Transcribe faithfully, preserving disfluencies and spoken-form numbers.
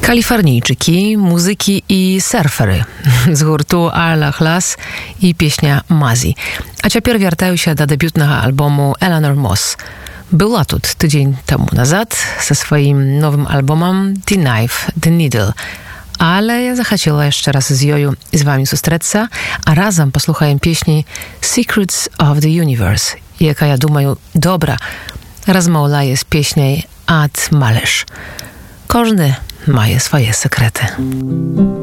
Kalifornijczyki, muzyki i surfery z гурту Arla Glass i pieśnia Mazi. A цяпер вяртаюся да дэбютнага альбому Eleanor Moss. Była tu tydzień temu nazad ze swoim nowym albumem The Knife, The Needle. Ale ja захотела jeszcze raz z Joju z wami zustreться, a razem posłuchajem pieśni Secrets of the Universe, jaka ja думаю dobra rozmawia z pieśniej Ad Malish. Każdy ma swoje sekrety.